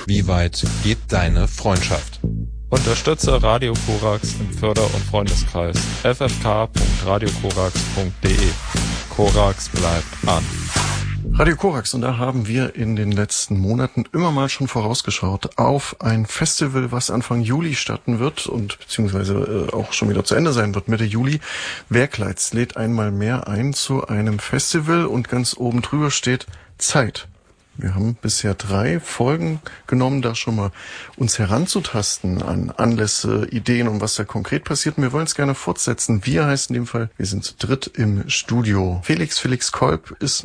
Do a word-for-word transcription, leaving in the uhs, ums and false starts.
Wie weit geht deine Freundschaft? Unterstütze Radio Korax im Förder- und Freundeskreis f f k punkt radio korax punkt d e. Korax bleibt an. Radio Korax, und da haben wir in den letzten Monaten immer mal schon vorausgeschaut auf ein Festival, was Anfang Juli starten wird und beziehungsweise äh, auch schon wieder zu Ende sein wird, Mitte Juli. Werkleitz lädt einmal mehr ein zu einem Festival und ganz oben drüber steht Zeit. Wir haben bisher drei Folgen genommen, da schon mal uns heranzutasten an Anlässe, Ideen und was da konkret passiert. Und wir wollen es gerne fortsetzen. Wir heißen in dem Fall, wir sind zu dritt im Studio. Felix, Felix Kolb ist